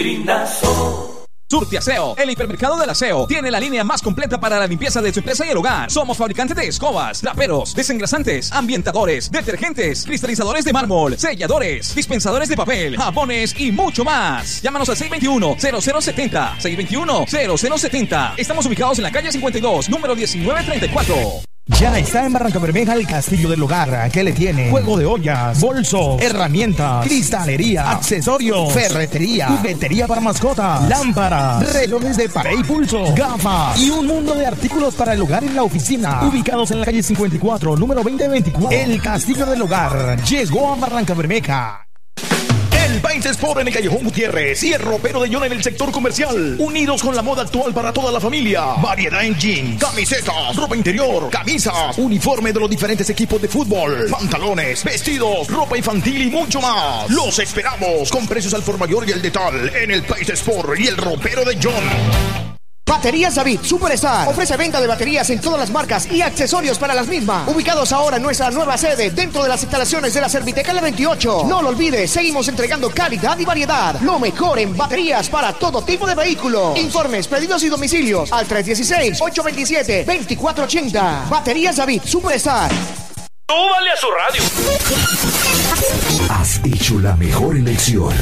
Vitrinazo. Surti Aseo, el hipermercado del aseo, tiene la línea más completa para la limpieza de su empresa y el hogar. Somos fabricantes de escobas, traperos, desengrasantes, ambientadores, detergentes, cristalizadores de mármol, selladores, dispensadores de papel, jabones y mucho más. Llámanos al 621-0070, 621-0070. Estamos ubicados en la calle 52, número 1934. Ya está en Barrancabermeja el Castillo del Hogar, que le tiene juego de ollas, bolsos, herramientas, cristalería, accesorios, ferretería, juguetería para mascotas, lámparas, relojes de pared y pulso, gafas y un mundo de artículos para el hogar en la oficina. Ubicados en la calle 54, número 2024. El Castillo del Hogar llegó a Barrancabermeja. El País Sport en el Callejón Gutiérrez y el ropero de John en el sector comercial. Unidos con la moda actual para toda la familia. Variedad en jeans, camisetas, ropa interior, camisas, uniforme de los diferentes equipos de fútbol, pantalones, vestidos, ropa infantil y mucho más. Los esperamos con precios al por mayor y el de tal en el País Sport y el ropero de John. Baterías David Superstar ofrece venta de baterías en todas las marcas y accesorios para las mismas. Ubicados ahora en nuestra nueva sede dentro de las instalaciones de la Serviteca L28. No lo olvides, seguimos entregando calidad y variedad. Lo mejor en baterías para todo tipo de vehículo. Informes, pedidos y domicilios al 316-827-2480. Baterías David Superstar. ¡Súbale a su radio! Has hecho la mejor elección.